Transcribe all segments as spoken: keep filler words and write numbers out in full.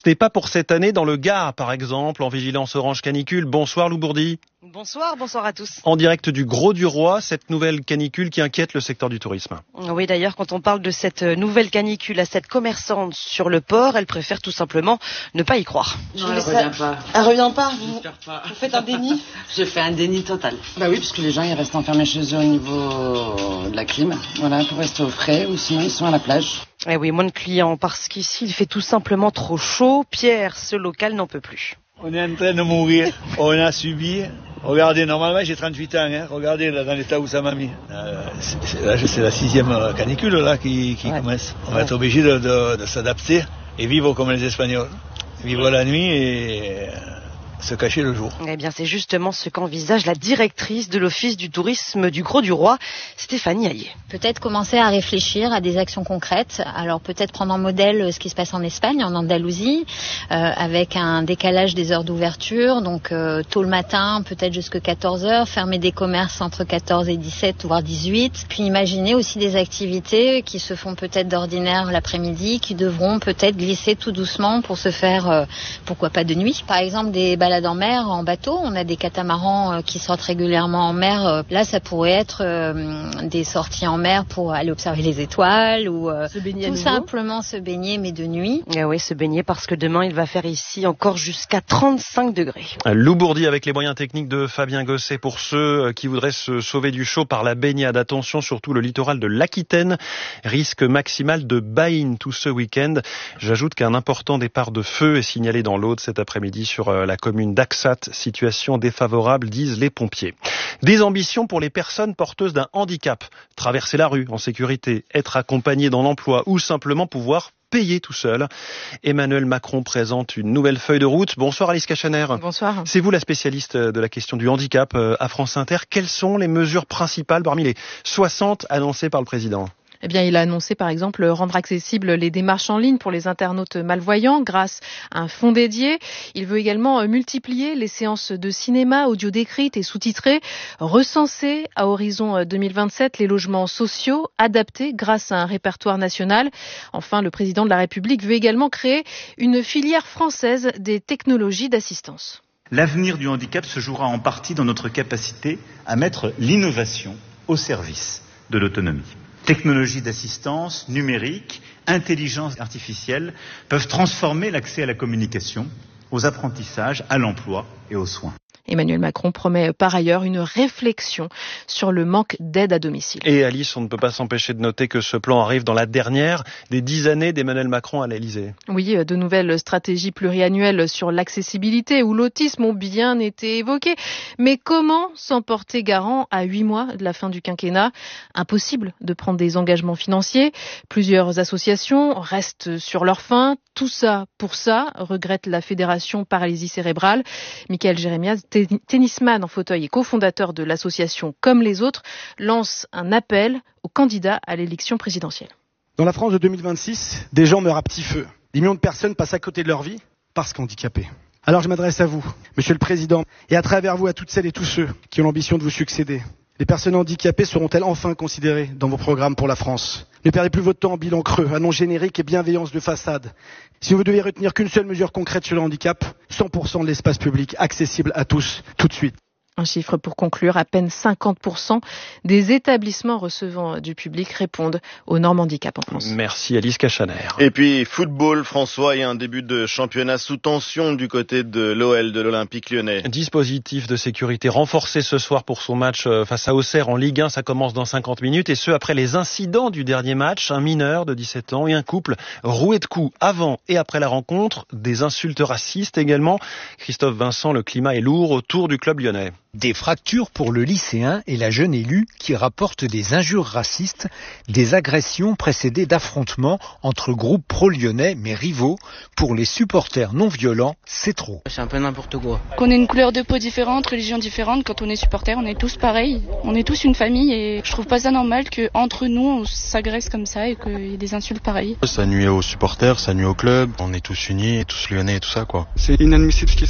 Ce n'est pas pour cette année dans le Gard, par exemple, en vigilance orange canicule. Bonsoir Lou Bourdi. Bonsoir, bonsoir à tous. En direct du Gros du Roi, cette nouvelle canicule qui inquiète le secteur du tourisme. Oui, d'ailleurs, quand on parle de cette nouvelle canicule à cette commerçante sur le port, elle préfère tout simplement ne pas y croire. Non, elle revient pas. Elle revient pas. Vous, pas. vous faites un déni? Je fais un déni total. Bah oui, parce que les gens ils restent enfermés chez eux au niveau de la clim, voilà, pour rester au frais, ou sinon ils sont à la plage. Eh oui, moins de clients, parce qu'ici il fait tout simplement trop chaud. Pierre, ce local n'en peut plus. On est en train de mourir, on a subi. Regardez, normalement j'ai trente-huit ans, hein. Regardez là, dans l'état où ça m'a mis. Euh, c'est, c'est, là, c'est la sixième canicule là qui, qui ouais. commence. On va ouais. être obligé de, de, de s'adapter et vivre comme les Espagnols. Vivre la nuit et se cacher le jour. Eh bien, c'est justement ce qu'envisage la directrice de l'Office du tourisme du Gros du Roi, Stéphanie Hayet. Peut-être commencer à réfléchir à des actions concrètes. Alors peut-être prendre en modèle ce qui se passe en Espagne, en Andalousie, euh, avec un décalage des heures d'ouverture, donc euh, tôt le matin, peut-être jusqu'à quatorze heures, fermer des commerces entre quatorze et dix-sept, voire dix-huit. Puis imaginer aussi des activités qui se font peut-être d'ordinaire l'après-midi, qui devront peut-être glisser tout doucement pour se faire, euh, pourquoi pas de nuit. Par exemple, des balades en mer, en bateau. On a des catamarans qui sortent régulièrement en mer. Là, ça pourrait être euh, des sorties en mer pour aller observer les étoiles ou euh, se baigner tout simplement se baigner, mais de nuit. Ah oui, se baigner parce que demain, il va faire ici encore jusqu'à trente-cinq degrés. Lou Bourdi avec les moyens techniques de Fabien Gosset pour ceux qui voudraient se sauver du chaud par la baignade. Attention, surtout le littoral de l'Aquitaine. Risque maximal de baïne tout ce week-end. J'ajoute qu'un important départ de feu est signalé dans l'Aude cet après-midi sur la commune d'Axat, situation défavorable, disent les pompiers. Des ambitions pour les personnes porteuses d'un handicap. Traverser la rue en sécurité, être accompagné dans l'emploi ou simplement pouvoir payer tout seul. Emmanuel Macron présente une nouvelle feuille de route. Bonsoir Alice Cachaner. Bonsoir. C'est vous la spécialiste de la question du handicap à France Inter. Quelles sont les mesures principales parmi les soixante annoncées par le président ? Eh bien, il a annoncé, par exemple, rendre accessibles les démarches en ligne pour les internautes malvoyants grâce à un fonds dédié. Il veut également multiplier les séances de cinéma, audio décrites et sous-titrées, recenser à horizon deux mille vingt-sept les logements sociaux adaptés grâce à un répertoire national. Enfin, le président de la République veut également créer une filière française des technologies d'assistance. L'avenir du handicap se jouera en partie dans notre capacité à mettre l'innovation au service de l'autonomie. Technologies d'assistance, numérique, intelligence artificielle peuvent transformer l'accès à la communication, aux apprentissages, à l'emploi et aux soins. Emmanuel Macron promet par ailleurs une réflexion sur le manque d'aide à domicile. Et Alice, on ne peut pas s'empêcher de noter que ce plan arrive dans la dernière des dix années d'Emmanuel Macron à l'Élysée. Oui, de nouvelles stratégies pluriannuelles sur l'accessibilité ou l'autisme ont bien été évoquées. Mais comment s'en porter garant à huit mois de la fin du quinquennat ? Impossible de prendre des engagements financiers. Plusieurs associations restent sur leur faim. Tout ça pour ça, regrette la Fédération Paralysie Cérébrale. Michael Jérémiaz, tennisman en fauteuil et cofondateur de l'association Comme les autres, lance un appel aux candidats à l'élection présidentielle. Dans la France de deux mille vingt-six, des gens meurent à petit feu. Des millions de personnes passent à côté de leur vie parce qu'handicapés. Alors je m'adresse à vous, Monsieur le Président, et à travers vous à toutes celles et tous ceux qui ont l'ambition de vous succéder. Les personnes handicapées seront-elles enfin considérées dans vos programmes pour la France ? Ne perdez plus votre temps en bilan creux, annonces génériques et bienveillance de façade. Si vous deviez retenir qu'une seule mesure concrète sur le handicap, cent pour cent de l'espace public accessible à tous, tout de suite. Un chiffre pour conclure, à peine cinquante pour cent des établissements recevant du public répondent aux normes handicap en France. Merci Alice Cachaner. Et puis football, François, il y a un début de championnat sous tension du côté de l'O L, de l'Olympique Lyonnais. Dispositif de sécurité renforcé ce soir pour son match face à Auxerre en Ligue un, ça commence dans cinquante minutes et ce après les incidents du dernier match, un mineur de dix-sept ans et un couple roué de coups avant et après la rencontre, des insultes racistes également. Christophe Vincent, le climat est lourd autour du club lyonnais. Des fractures pour le lycéen et la jeune élue qui rapportent des injures racistes, des agressions précédées d'affrontements entre groupes pro-lyonnais mais rivaux. Pour les supporters non violents, c'est trop. C'est un peu n'importe quoi. Qu'on ait une couleur de peau différente, religion différente, quand on est supporter, on est tous pareils. On est tous une famille et je trouve pas ça normal qu'entre nous on s'agresse comme ça et qu'il y ait des insultes pareilles. Ça nuit aux supporters, ça nuit au club, on est tous unis, tous lyonnais et tout ça quoi. C'est inadmissible ce qui se passe.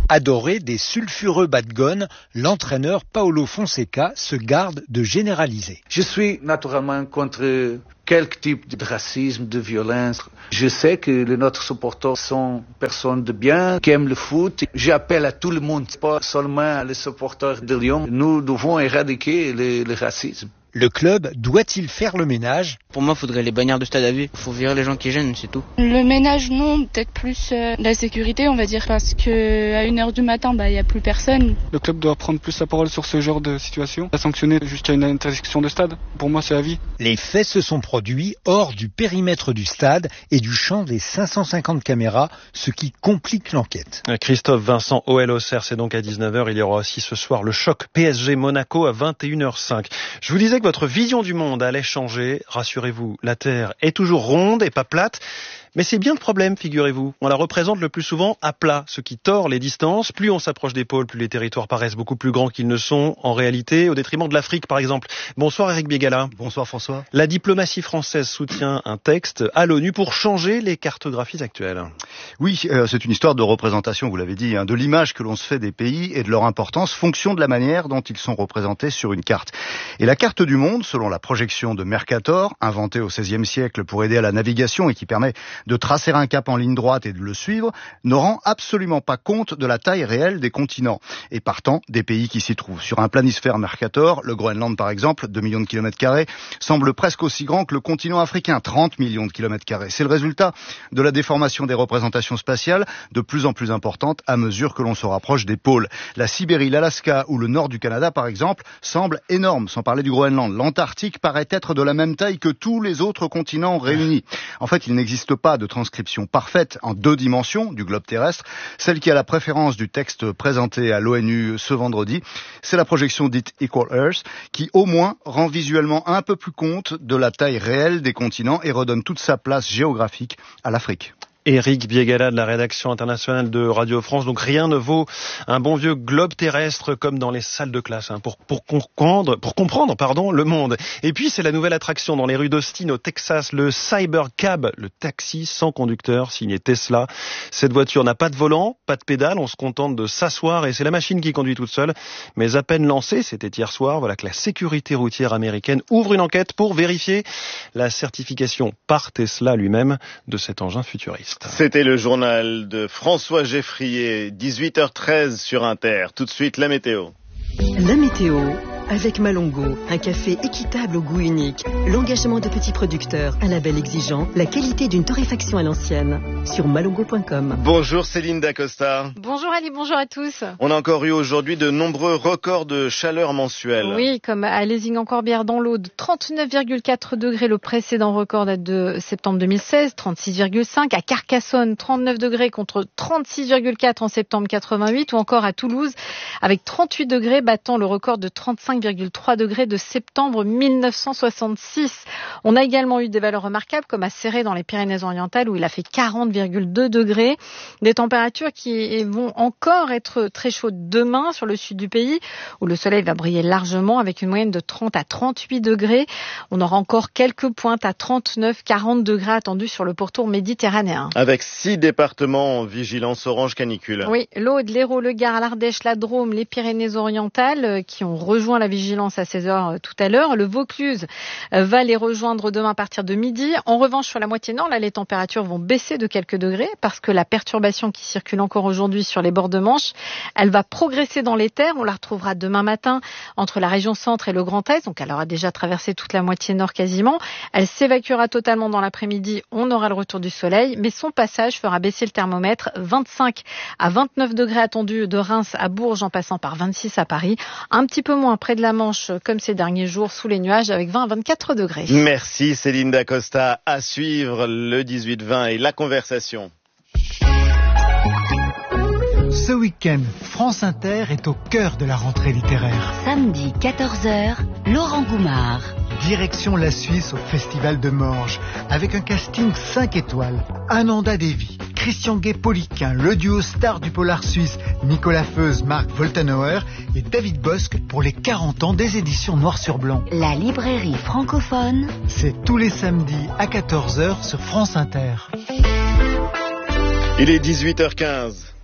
Adoré des sulfureux bas de Gone, l'entraîneur Paulo Fonseca se garde de généraliser. Je suis naturellement contre quelque type de racisme, de violence. Je sais que les notre supporters sont personnes de bien, qui aiment le foot. J'appelle à tout le monde, pas seulement les supporters de Lyon. Nous devons éradiquer le, le racisme. Le club doit-il faire le ménage ? Pour moi, il faudrait les bannières de stade à vue. Il faut virer les gens qui gênent, c'est tout. Le ménage, non. Peut-être plus euh, la sécurité, on va dire. Parce qu'à une heure du matin, il bah, n'y a plus personne. Le club doit prendre plus la parole sur ce genre de situation. À sanctionner jusqu'à une interdiction de stade. Pour moi, c'est à vie. Les faits se sont produits hors du périmètre du stade et du champ des cinq cent cinquante caméras, ce qui complique l'enquête. Christophe Vincent, O L Auxerre, c'est donc à dix-neuf heures. Il y aura aussi ce soir le choc P S G Monaco à vingt et une heures cinq. Je vous disais que votre vision du monde allait changer. Rassurez-vous, la Terre est toujours ronde et pas plate. Mais c'est bien le problème, figurez-vous. On la représente le plus souvent à plat, ce qui tord les distances. Plus on s'approche des pôles, plus les territoires paraissent beaucoup plus grands qu'ils ne sont en réalité, au détriment de l'Afrique par exemple. Bonsoir Eric Biegala. Bonsoir François. La diplomatie française soutient un texte à l'ONU pour changer les cartographies actuelles. Oui, euh, c'est une histoire de représentation, vous l'avez dit, hein, de l'image que l'on se fait des pays et de leur importance, fonction de la manière dont ils sont représentés sur une carte. Et la carte du monde, selon la projection de Mercator, inventée au seizième siècle pour aider à la navigation et qui permet de tracer un cap en ligne droite et de le suivre, ne rend absolument pas compte de la taille réelle des continents et partant des pays qui s'y trouvent. Sur un planisphère Mercator, le Groenland par exemple, deux millions de kilomètres carrés, semble presque aussi grand que le continent africain, trente millions de kilomètres carrés. C'est le résultat de la déformation des représentations spatiales, de plus en plus importante à mesure que l'on se rapproche des pôles. La Sibérie, l'Alaska ou le nord du Canada par exemple, semblent énormes, sans parler du Groenland. L'Antarctique paraît être de la même taille que tous les autres continents réunis. En fait, il n'existe pas de transcription parfaite en deux dimensions du globe terrestre. Celle qui a la préférence du texte présenté à l'ONU ce vendredi, c'est la projection dite Equal Earth, qui au moins rend visuellement un peu plus compte de la taille réelle des continents et redonne toute sa place géographique à l'Afrique. Eric Biegala de la rédaction internationale de Radio France. Donc rien ne vaut un bon vieux globe terrestre comme dans les salles de classe hein, pour, pour comprendre, pour comprendre pardon, le monde. Et puis c'est la nouvelle attraction dans les rues d'Austin au Texas, le Cybercab, le taxi sans conducteur signé Tesla. Cette voiture n'a pas de volant, pas de pédale, on se contente de s'asseoir et c'est la machine qui conduit toute seule. Mais à peine lancée, c'était hier soir, voilà que la sécurité routière américaine ouvre une enquête pour vérifier la certification par Tesla lui-même de cet engin futuriste. C'était le journal de François Geffrier, dix-huit heures treize sur Inter. Tout de suite, la météo. La météo avec Malongo, un café équitable au goût unique, l'engagement de petits producteurs, un label exigeant, la qualité d'une torréfaction à l'ancienne. Sur malongo point com. Bonjour Céline Dacosta. Bonjour Ali, bonjour à tous. On a encore eu aujourd'hui de nombreux records de chaleur mensuelle. Oui, comme à Lézing-en-Corbière dans l'Aude, trente-neuf virgule quatre degrés, le précédent record date de septembre deux mille seize, trente-six virgule cinq. À Carcassonne, trente-neuf degrés contre trente-six virgule quatre en septembre quatre-vingt-huit, ou encore à Toulouse, avec trente-huit degrés, battant le record de trente-cinq virgule trois degrés de septembre mille neuf cent soixante-six. On a également eu des valeurs remarquables comme à Céré dans les Pyrénées-Orientales où il a fait quarante virgule deux degrés. Des températures qui vont encore être très chaudes demain sur le sud du pays où le soleil va briller largement avec une moyenne de trente à trente-huit degrés. On aura encore quelques pointes à trente-neuf à quarante degrés attendus sur le pourtour méditerranéen. Avec six départements en vigilance orange canicule. Oui, l'Aude, l'Hérault, le Gard, l'Ardèche, la Drôme, les Pyrénées-Orientales qui ont rejoint la vigilance à seize heures tout à l'heure. Le Vaucluse va les rejoindre demain à partir de midi. En revanche, sur la moitié nord, là, les températures vont baisser de quelques degrés parce que la perturbation qui circule encore aujourd'hui sur les bords de Manche, elle va progresser dans les terres. On la retrouvera demain matin entre la région centre et le Grand Est. Donc, elle aura déjà traversé toute la moitié nord quasiment. Elle s'évacuera totalement dans l'après-midi. On aura le retour du soleil, mais son passage fera baisser le thermomètre. vingt-cinq à vingt-neuf degrés attendus de Reims à Bourges en passant par vingt-six à Paris. Un petit peu moins près de la Manche comme ces derniers jours sous les nuages avec vingt à vingt-quatre degrés. Merci Céline Dacosta. À suivre le dix-huit vingt et la conversation. Ce week-end, France Inter est au cœur de la rentrée littéraire. Samedi quatorze heures, Laurent Goumard. Direction la Suisse au Festival de Morges, avec un casting cinq étoiles. Ananda Devi, Christian Gay-Poliquin, le duo star du polar suisse Nicolas Feuze, Marc Woltenauer et David Bosque pour les quarante ans des éditions Noir sur Blanc. La librairie francophone. C'est tous les samedis à quatorze heures sur France Inter. Il est dix-huit heures quinze.